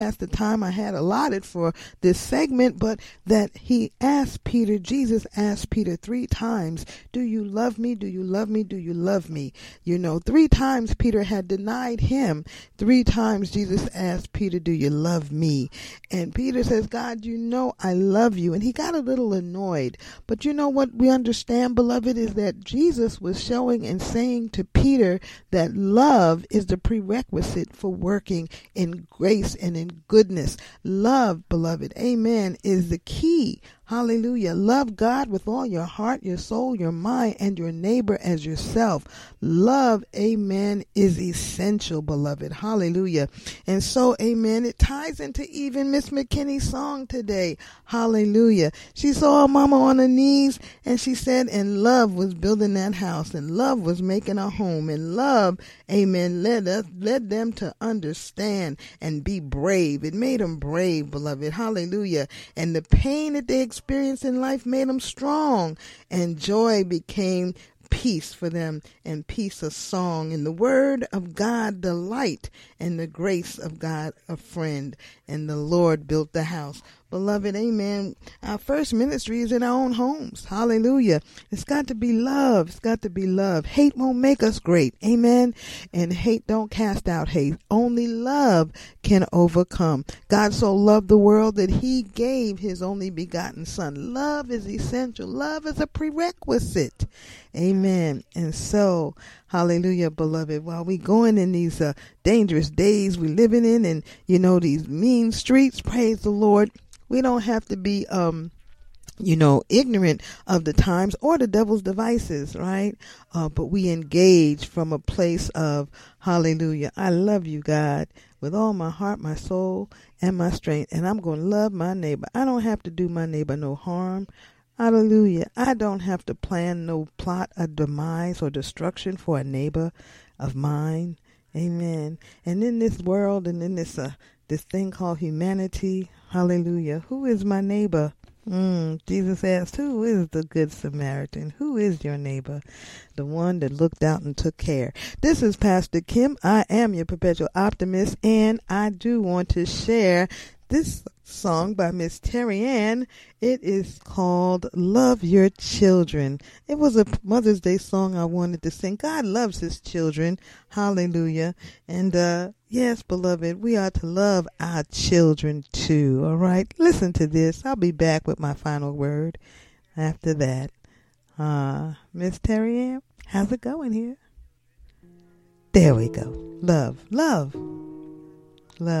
That's the time I had allotted for this segment, but that he asked Peter, Jesus asked Peter 3 times, do you love me? Do you love me? Do you love me? 3 times Peter had denied him. 3 times Jesus asked Peter, do you love me? And Peter says, God, I love you. And he got a little annoyed. But what we understand, beloved, is that Jesus was showing and saying to Peter that love is the prerequisite for working in grace and in goodness. Love, beloved, amen, is the key. Hallelujah. Love God with all your heart, your soul, your mind, and your neighbor as yourself. Love, amen, is essential, beloved. Hallelujah. And so, amen, it ties into even Miss McKinney's song today. Hallelujah. She saw her mama on her knees and she said, and love was building that house, and love was making a home, and love, amen, led them to understand and be brave. It made them brave, beloved. Hallelujah. And the pain that they experienced in life made them strong, and joy became peace for them, and peace a song, and the word of God delight, and the grace of God a friend, and the Lord built the house. Beloved, amen, our first ministry is in our own homes. Hallelujah. It's got to be love. It's got to be love. Hate won't make us great. Amen. And hate don't cast out hate. Only love can overcome. God so loved the world that he gave his only begotten son. Love is essential. Love is a prerequisite. Amen. And so, hallelujah, beloved, while we going in these dangerous days we living in, and these mean streets, praise the Lord, we don't have to be ignorant of the times or the devil's devices, right? But we engage from a place of, hallelujah, I love you, God, with all my heart, my soul, and my strength, and I'm going to love my neighbor. I don't have to do my neighbor no harm. Hallelujah. I don't have to plan no plot of demise or destruction for a neighbor of mine. Amen. And in this world, and in this thing called humanity, hallelujah, who is my neighbor? Jesus asked, who is the good Samaritan? Who is your neighbor? The one that looked out and took care. This is Pastor Kim. I am your perpetual optimist, and I do want to share this song by Miss Terry Ann. It is called Love Your Children. It was a Mother's Day song I wanted to sing. God loves his children. Hallelujah. And yes, beloved, we are to love our children too. All right. Listen to this. I'll be back with my final word after that. Miss Terry Ann, how's it going here? There we go. Love.